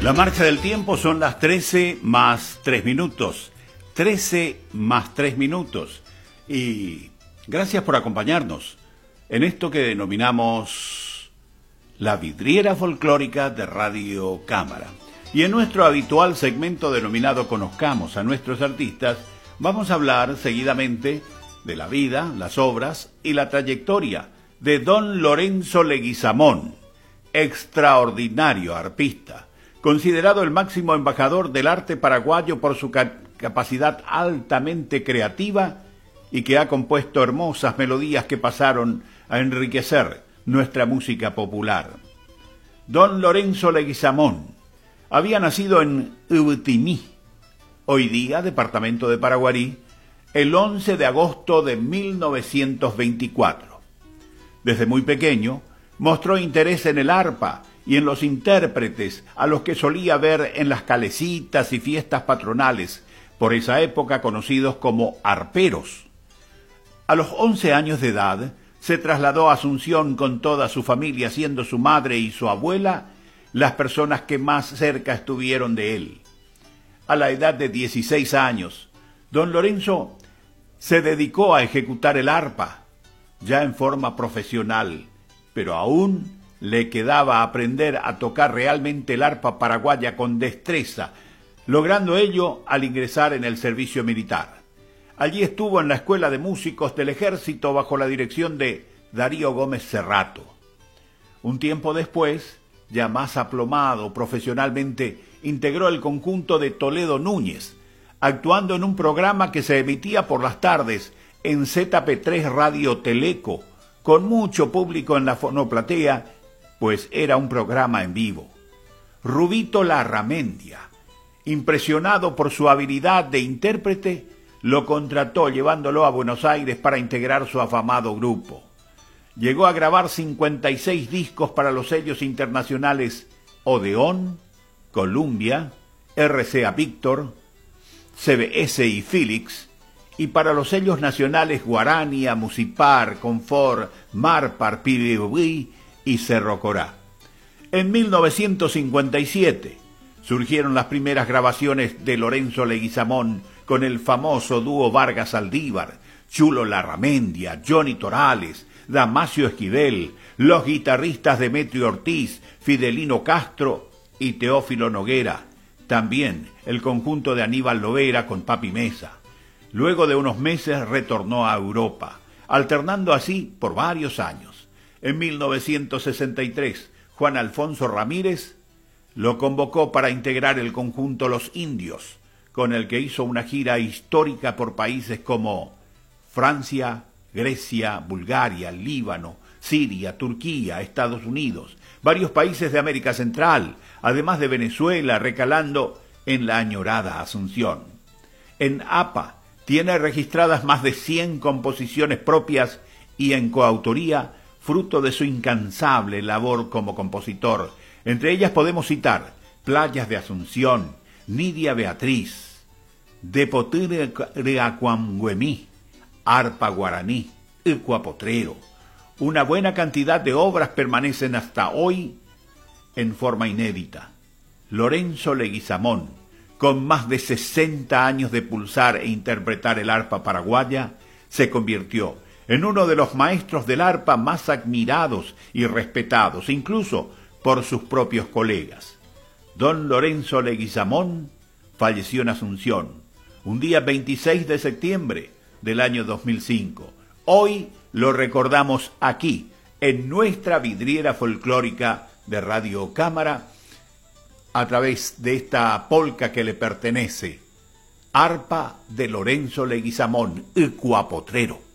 La marcha del tiempo son las 13 más 3 minutos. 13 más 3 minutos. Y gracias por acompañarnos en esto que denominamos la vidriera folclórica de Radio Cámara. Y en nuestro habitual segmento denominado Conozcamos a nuestros artistas, vamos a hablar seguidamente de la vida, las obras y la trayectoria de don Lorenzo Leguizamón, extraordinario arpista, considerado el máximo embajador del arte paraguayo por su capacidad altamente creativa y que ha compuesto hermosas melodías que pasaron a enriquecer nuestra música popular. Don Lorenzo Leguizamón había nacido en Ubutimí, hoy día departamento de Paraguarí, el 11 de agosto de 1924. Desde muy pequeño mostró interés en el arpa y en los intérpretes a los que solía ver en las calecitas y fiestas patronales, por esa época conocidos como arperos. A los 11 años de edad se trasladó a Asunción con toda su familia, siendo su madre y su abuela las personas que más cerca estuvieron de él. A la edad de 16 años, don Lorenzo se dedicó a ejecutar el arpa, ya en forma profesional, pero aún le quedaba aprender a tocar realmente el arpa paraguaya con destreza, logrando ello al ingresar en el servicio militar. Allí estuvo en la Escuela de Músicos del Ejército bajo la dirección de Darío Gómez Cerrato. Un tiempo después, ya más aplomado profesionalmente, integró el conjunto de Toledo Núñez, actuando en un programa que se emitía por las tardes en ZP3 Radio Teleco, con mucho público en la fonoplatea, pues era un programa en vivo. Rubito Larramendia, impresionado por su habilidad de intérprete, lo contrató llevándolo a Buenos Aires para integrar su afamado grupo. Llegó a grabar 56 discos para los sellos internacionales Odeón, Columbia, RCA Víctor, CBS y Philips, y para los sellos nacionales Guarania, Musipar, Confort, Marpar, Piribuí y Cerro Corá. En 1957 surgieron las primeras grabaciones de Lorenzo Leguizamón con el famoso dúo Vargas Aldívar, Chulo Larramendia, Johnny Torales, Damasio Esquivel, los guitarristas Demetrio Ortiz, Fidelino Castro y Teófilo Noguera, también el conjunto de Aníbal Lovera con Papi Mesa. Luego de unos meses retornó a Europa, alternando así por varios años. En 1963, Juan Alfonso Ramírez lo convocó para integrar el conjunto Los Indios, con el que hizo una gira histórica por países como Francia, Grecia, Bulgaria, Líbano, Siria, Turquía, Estados Unidos, varios países de América Central, además de Venezuela, recalando en la añorada Asunción. En APA tiene registradas más de 100 composiciones propias y en coautoría, fruto de su incansable labor como compositor. Entre ellas podemos citar Playas de Asunción, Nidia Beatriz, Depotireacuamguemí, Arpa Guaraní, Ecuapotrero. Una buena cantidad de obras permanecen hasta hoy en forma inédita. Lorenzo Leguizamón, con más de 60 años de pulsar e interpretar el arpa paraguaya, se convirtió en uno de los maestros del arpa más admirados y respetados, incluso por sus propios colegas. Don Lorenzo Leguizamón falleció en Asunción, un día 26 de septiembre del año 2005. Hoy lo recordamos aquí, en nuestra vidriera folclórica de Radio Cámara, a través de esta polca que le pertenece, Arpa de Lorenzo Leguizamón, Ecuapotrero.